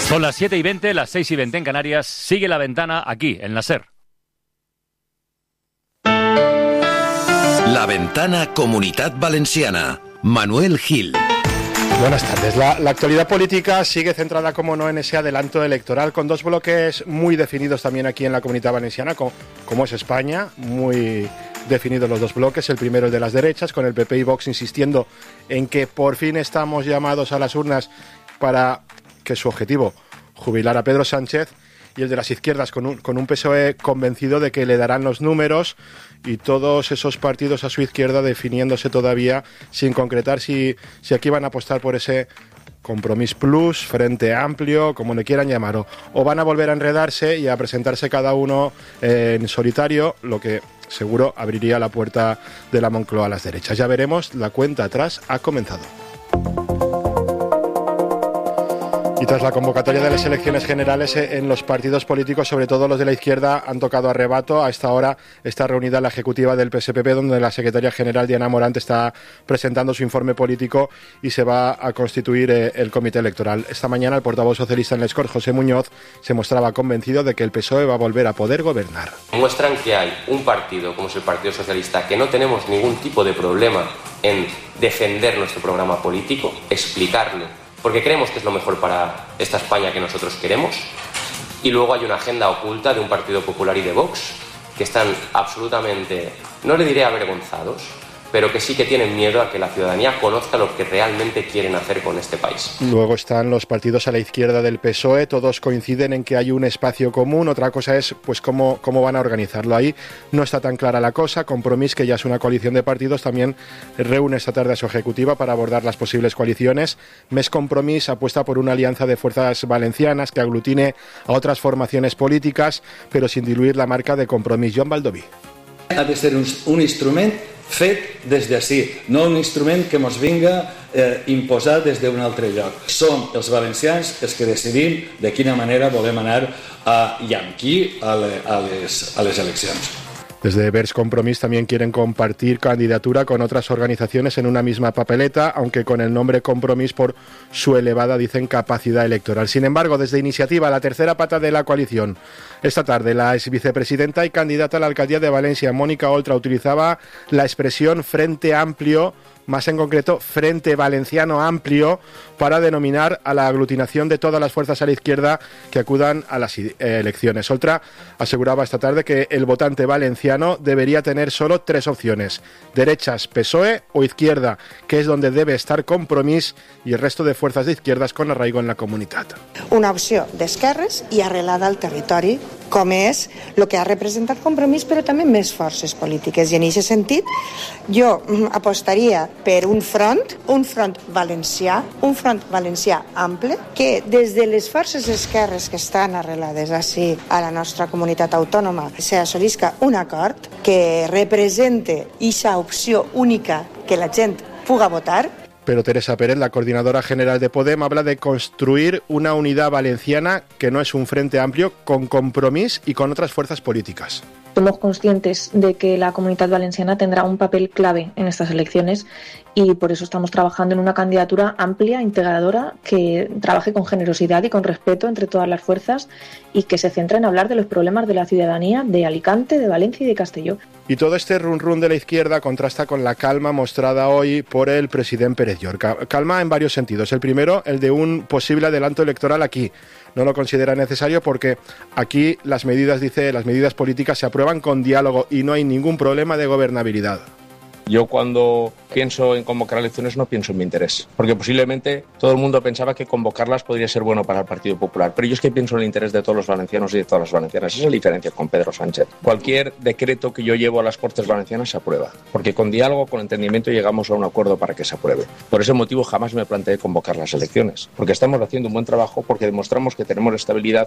Son las 7:20, las 6:20 en Canarias. Sigue La Ventana aquí, en la SER. La Ventana Comunitat Valenciana. Manuel Gil. Buenas tardes. La actualidad política sigue centrada, como no, en ese adelanto electoral, con dos bloques muy definidos también aquí en la Comunidad Valenciana, como es España, muy definidos los dos bloques. El primero, el de las derechas, con el PP y Vox insistiendo en que por fin estamos llamados a las urnas para que su objetivo, jubilar a Pedro Sánchez, y el de las izquierdas con un PSOE convencido de que le darán los números, y todos esos partidos a su izquierda definiéndose todavía sin concretar si aquí van a apostar por ese Compromís Plus, Frente Amplio, como le quieran llamar, o van a volver a enredarse y a presentarse cada uno en solitario, lo que seguro abriría la puerta de la Moncloa a las derechas. Ya veremos, la cuenta atrás ha comenzado. Y tras la convocatoria de las elecciones generales en los partidos políticos, sobre todo los de la izquierda, han tocado a rebato. A esta hora está reunida la ejecutiva del PSPP, donde la secretaria general Diana Morant está presentando su informe político y se va a constituir el comité electoral. Esta mañana el portavoz socialista en Les Corts, José Muñoz, se mostraba convencido de que el PSOE va a volver a poder gobernar. Muestran que hay un partido, como es el Partido Socialista, que no tenemos ningún tipo de problema en defender nuestro programa político, explicarlo, porque creemos que es lo mejor para esta España que nosotros queremos. Y luego hay una agenda oculta de un Partido Popular y de Vox que están absolutamente, no le diré avergonzados, pero que sí que tienen miedo a que la ciudadanía conozca lo que realmente quieren hacer con este país. Luego están los partidos a la izquierda del PSOE, todos coinciden en que hay un espacio común. Otra cosa es pues cómo van a organizarlo. Ahí no está tan clara la cosa. Compromís, que ya es una coalición de partidos, también reúne esta tarde a su ejecutiva para abordar las posibles coaliciones. Més Compromís apuesta por una alianza de fuerzas valencianas que aglutine a otras formaciones políticas, pero sin diluir la marca de Compromís. Joan Baldoví. Ha de ser un instrument fet des d'ací, no un instrument que ens vinga imposat des d'un altre lloc. Som els valencians els que decidim de quina manera volem anar i amb qui a les eleccions. Desde Vers Compromís también quieren compartir candidatura con otras organizaciones en una misma papeleta, aunque con el nombre Compromís por su elevada, dicen, capacidad electoral. Sin embargo, desde Iniciativa, la tercera pata de la coalición, esta tarde la ex vicepresidenta y candidata a la alcaldía de Valencia, Mónica Oltra, utilizaba la expresión Frente Amplio, más en concreto Frente Valenciano Amplio, para denominar a la aglutinación de todas las fuerzas a la izquierda que acudan a las elecciones. Oltra aseguraba esta tarde que el votante valenciano debería tener solo tres opciones: derechas, PSOE o izquierda, que es donde debe estar Compromís y el resto de fuerzas de izquierdas con arraigo en la comunitat. Una opció d'esquerres i arrelada al territori, com és el que ha representat Compromís, però també més forces polítiques. I en aquest sentit, jo apostaria per un front valencià ample, que des de les forces esquerres que estan arrelades així a la nostra comunitat autònoma s'assolisca un acord que represente aquesta opció única que la gent puga votar. Pero Teresa Pérez, la coordinadora general de Podem, habla de construir una unidad valenciana que no es un frente amplio, con Compromís y con otras fuerzas políticas. Somos conscientes de que la Comunidad Valenciana tendrá un papel clave en estas elecciones y por eso estamos trabajando en una candidatura amplia, integradora, que trabaje con generosidad y con respeto entre todas las fuerzas y que se centre en hablar de los problemas de la ciudadanía de Alicante, de Valencia y de Castelló. Y todo este run-run de la izquierda contrasta con la calma mostrada hoy por el presidente Pérez Llorca. Calma en varios sentidos. El primero, el de un posible adelanto electoral aquí. No lo considera necesario porque aquí las medidas políticas se aprueban con diálogo y no hay ningún problema de gobernabilidad. Yo cuando pienso en convocar elecciones no pienso en mi interés, porque posiblemente todo el mundo pensaba que convocarlas podría ser bueno para el Partido Popular, pero yo es que pienso en el interés de todos los valencianos y de todas las valencianas. Esa es la diferencia con Pedro Sánchez. Cualquier decreto que yo llevo a las Cortes Valencianas se aprueba, porque con diálogo, con entendimiento llegamos a un acuerdo para que se apruebe. Por ese motivo jamás me planteé convocar las elecciones, porque estamos haciendo un buen trabajo, porque demostramos que tenemos estabilidad.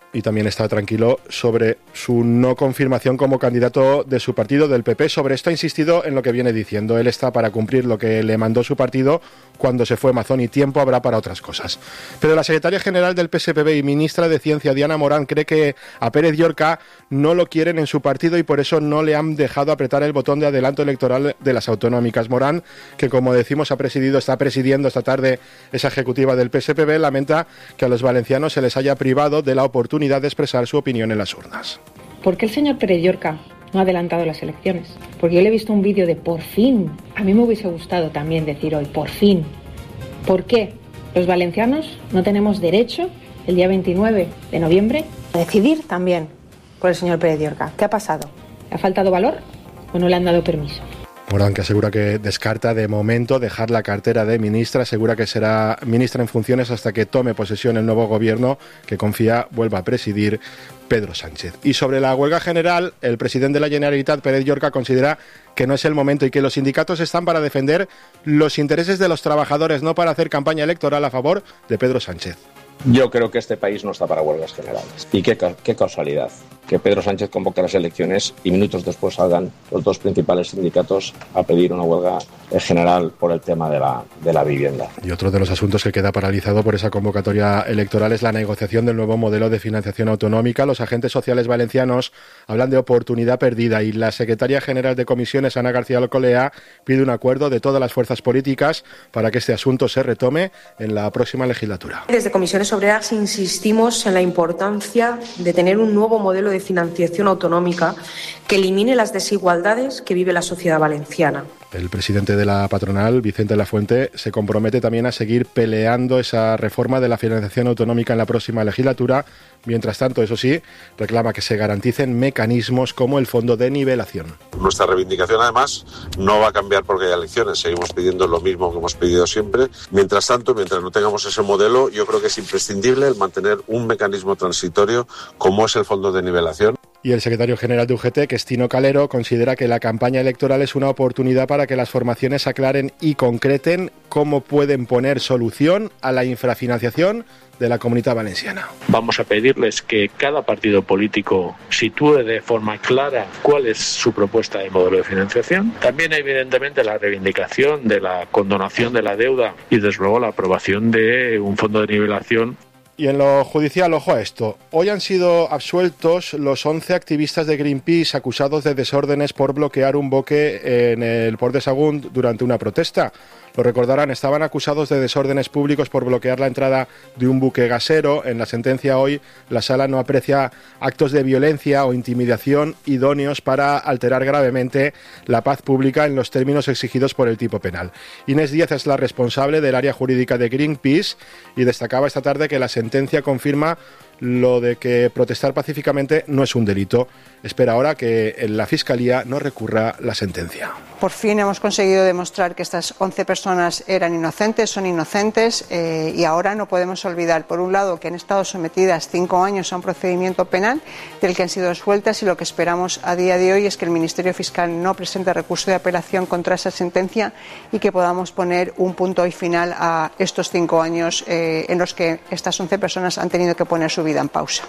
y también está tranquilo sobre su no confirmación como candidato de su partido, del PP. Sobre esto ha insistido en lo que viene diciendo. Él está para cumplir lo que le mandó su partido cuando se fue Mazón, y tiempo habrá para otras cosas. Pero la secretaria general del PSPB y ministra de Ciencia, Diana Morán, cree que a Pérez Llorca no lo quieren en su partido y por eso no le han dejado apretar el botón de adelanto electoral de las autonómicas. Morán, que como decimos está presidiendo esta tarde esa ejecutiva del PSPB, lamenta que a los valencianos se les haya privado de la oportunidad de expresar su opinión en las urnas. ¿Por qué el señor Pérez Llorca no ha adelantado las elecciones? Porque yo le he visto un vídeo de por fin. A mí me hubiese gustado también decir hoy, por fin. ¿Por qué? Los valencianos no tenemos derecho el día 29 de noviembre a decidir también por el señor Pérez Llorca. ¿Qué ha pasado? ¿Le ha faltado valor o no le han dado permiso? Morán, que asegura que descarta de momento dejar la cartera de ministra, asegura que será ministra en funciones hasta que tome posesión el nuevo gobierno, que confía vuelva a presidir Pedro Sánchez. Y sobre la huelga general, el presidente de la Generalitat, Pérez Llorca, considera que no es el momento y que los sindicatos están para defender los intereses de los trabajadores, no para hacer campaña electoral a favor de Pedro Sánchez. Yo creo que este país no está para huelgas generales. Y qué casualidad que Pedro Sánchez convoque las elecciones y minutos después salgan los dos principales sindicatos a pedir una huelga general por el tema de la vivienda. Y otro de los asuntos que queda paralizado por esa convocatoria electoral es la negociación del nuevo modelo de financiación autonómica. Los agentes sociales valencianos hablan de oportunidad perdida y la secretaria general de comisiones, Ana García Alcolea, pide un acuerdo de todas las fuerzas políticas para que este asunto se retome en la próxima legislatura. Desde Comisiones Obreras insistimos en la importancia de tener un nuevo modelo de financiación autonómica que elimine las desigualdades que vive la sociedad valenciana. El presidente de la patronal, Vicente Lafuente, se compromete también a seguir peleando esa reforma de la financiación autonómica en la próxima legislatura. Mientras tanto, eso sí, reclama que se garanticen mecanismos como el fondo de nivelación. Nuestra reivindicación, además, no va a cambiar porque haya elecciones. Seguimos pidiendo lo mismo que hemos pedido siempre. Mientras tanto, mientras no tengamos ese modelo, yo creo que es imprescindible el mantener un mecanismo transitorio como es el fondo de nivelación. Y el secretario general de UGT, Questino Calero, considera que la campaña electoral es una oportunidad para que las formaciones aclaren y concreten cómo pueden poner solución a la infrafinanciación de la Comunidad Valenciana. Vamos a pedirles que cada partido político sitúe de forma clara cuál es su propuesta de modelo de financiación. También, evidentemente, la reivindicación de la condonación de la deuda y, desde luego, la aprobación de un fondo de nivelación. Y en lo judicial, ojo a esto. Hoy han sido absueltos los 11 activistas de Greenpeace acusados de desórdenes por bloquear un boque en el Port de Sagunt durante una protesta. Lo recordarán, estaban acusados de desórdenes públicos por bloquear la entrada de un buque gasero. En la sentencia hoy, la sala no aprecia actos de violencia o intimidación idóneos para alterar gravemente la paz pública en los términos exigidos por el tipo penal. Inés Díaz es la responsable del área jurídica de Greenpeace y destacaba esta tarde que la sentencia confirma lo de que protestar pacíficamente no es un delito. Espera ahora que la Fiscalía no recurra la sentencia. Por fin hemos conseguido demostrar que estas 11 personas eran inocentes, son inocentes, y ahora no podemos olvidar, por un lado, que han estado sometidas 5 años a un procedimiento penal del que han sido sueltas, y lo que esperamos a día de hoy es que el Ministerio Fiscal no presente recurso de apelación contra esa sentencia y que podamos poner un punto y final a estos 5 años en los que estas 11 personas han tenido que poner su vida en pausa.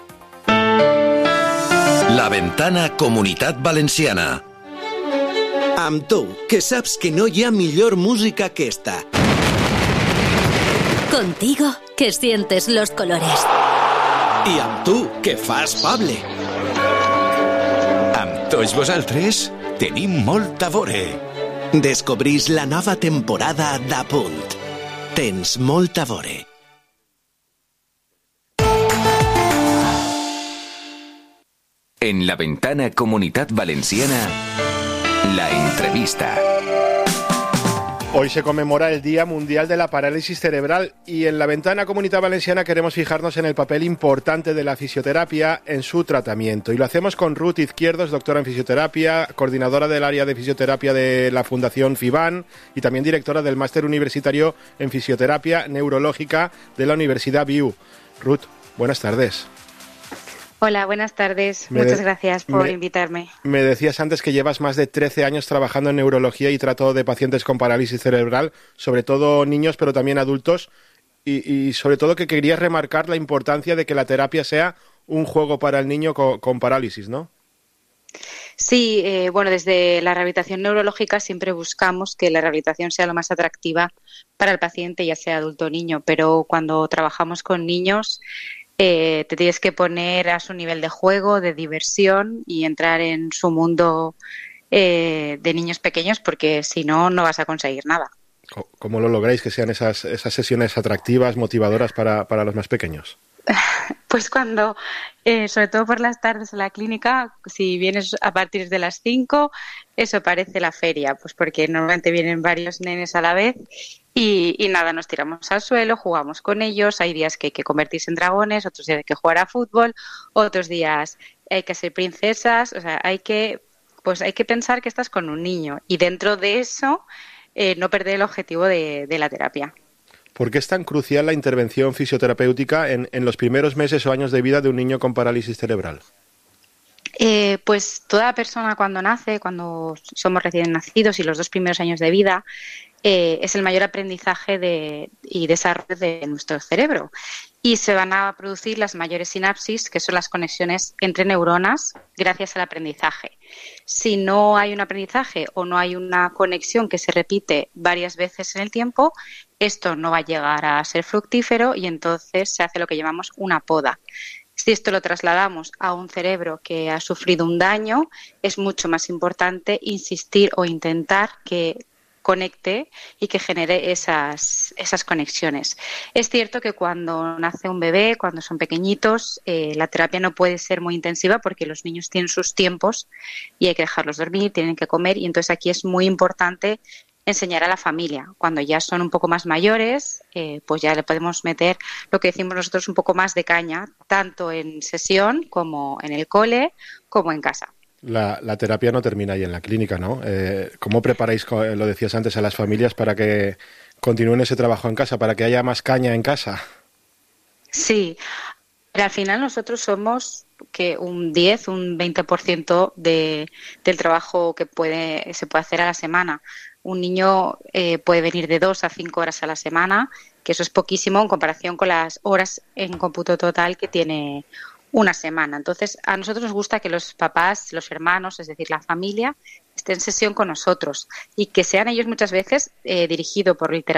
La Ventana Comunitat Valenciana. Amb tu, que saps que no hi ha millor música que esta. Contigo, que sientes los colores. I amb tu, que fas Pable. Amb tots vosaltres tenim molt a veure. Descobrís la nova temporada d'A Punt. Tens molt a veure. En la Ventana Comunitat Valenciana, la entrevista. Hoy se conmemora el Día Mundial de la Parálisis Cerebral y en la Ventana Comunitat Valenciana queremos fijarnos en el papel importante de la fisioterapia en su tratamiento. Y lo hacemos con Ruth Izquierdos, doctora en fisioterapia, coordinadora del área de fisioterapia de la Fundación FIBAN y también directora del Máster Universitario en Fisioterapia Neurológica de la Universidad BIU. Ruth, buenas tardes. Hola, buenas tardes. Muchas gracias por invitarme. Me decías antes que llevas más de 13 años trabajando en neurología y trato de pacientes con parálisis cerebral, sobre todo niños, pero también adultos, y sobre todo que querías remarcar la importancia de que la terapia sea un juego para el niño con parálisis, ¿no? Sí, bueno, desde la rehabilitación neurológica siempre buscamos que la rehabilitación sea lo más atractiva para el paciente, ya sea adulto o niño, pero cuando trabajamos con niños te tienes que poner a su nivel de juego, de diversión y entrar en su mundo de niños pequeños, porque si no, no vas a conseguir nada. ¿Cómo lo lográis que sean esas sesiones atractivas, motivadoras para los más pequeños? Pues cuando, sobre todo por las tardes a la clínica, si vienes a partir de las 5, eso parece la feria, pues porque normalmente vienen varios nenes a la vez y nada, nos tiramos al suelo, jugamos con ellos, hay días que hay que convertirse en dragones, otros días hay que jugar a fútbol, otros días hay que ser princesas, o sea, hay que pensar que estás con un niño y dentro de eso no perder el objetivo de la terapia. ¿Por qué es tan crucial la intervención fisioterapéutica en los primeros meses o años de vida de un niño con parálisis cerebral? Pues toda persona cuando nace, cuando somos recién nacidos y los 2 primeros años de vida, es el mayor aprendizaje y desarrollo de nuestro cerebro. Y se van a producir las mayores sinapsis, que son las conexiones entre neuronas, gracias al aprendizaje. Si no hay un aprendizaje o no hay una conexión que se repite varias veces en el tiempo, esto no va a llegar a ser fructífero y entonces se hace lo que llamamos una poda. Si esto lo trasladamos a un cerebro que ha sufrido un daño, es mucho más importante insistir o intentar que conecte y que genere esas conexiones. Es cierto que cuando nace un bebé, cuando son pequeñitos, la terapia no puede ser muy intensiva porque los niños tienen sus tiempos y hay que dejarlos dormir, tienen que comer y entonces aquí es muy importante enseñar a la familia. Cuando ya son un poco más mayores, pues ya le podemos meter lo que decimos nosotros un poco más de caña, tanto en sesión como en el cole como en casa. La terapia no termina ahí en la clínica, ¿no? ¿Cómo preparáis, lo decías antes, a las familias para que continúen ese trabajo en casa, para que haya más caña en casa? Sí, pero al final nosotros somos que un 10, un 20% del trabajo que se puede hacer a la semana. Un niño puede venir de 2 a 5 horas a la semana, que eso es poquísimo en comparación con las horas en cómputo total que tiene una semana. Entonces, a nosotros nos gusta que los papás, los hermanos, es decir, la familia, estén en sesión con nosotros y que sean ellos muchas veces dirigidos por literatura